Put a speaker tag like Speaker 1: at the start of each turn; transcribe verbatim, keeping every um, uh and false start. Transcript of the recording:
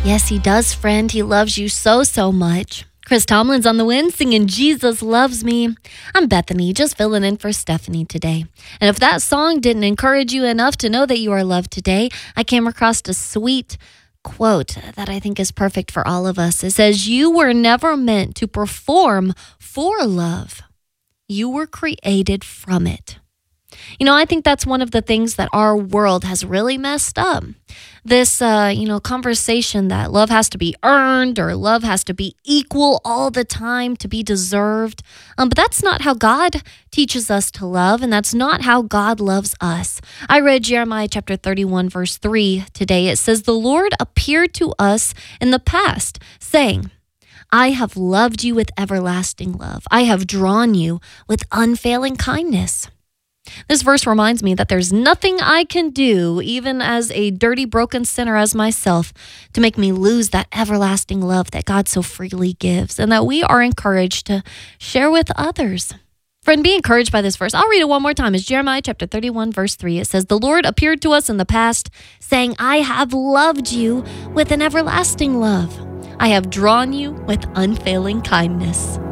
Speaker 1: Yes, he does, friend. He loves you so, so much. Chris Tomlin's on the wind singing Jesus Loves Me. I'm Bethany, just filling in for Stephanie today. And if that song didn't encourage you enough to know that you are loved today, I came across a sweet quote that I think is perfect for all of us. It says, "You were never meant to perform for love. You were created from it." You know, I think that's one of the things that our world has really messed up. This, uh, you know, conversation that love has to be earned or love has to be equal all the time to be deserved. Um, but that's not how God teaches us to love, and that's not how God loves us. I read Jeremiah chapter thirty-one, verse three today. It says, "The Lord appeared to us in the past, saying, I have loved you with everlasting love. I have drawn you with unfailing kindness." This verse reminds me that there's nothing I can do, even as a dirty, broken sinner as myself, to make me lose that everlasting love that God so freely gives, and that we are encouraged to share with others. Friend, be encouraged by this verse. I'll read it one more time. It's Jeremiah chapter thirty-one, verse three. It says, "The Lord appeared to us in the past, saying, I have loved you with an everlasting love. I have drawn you with unfailing kindness."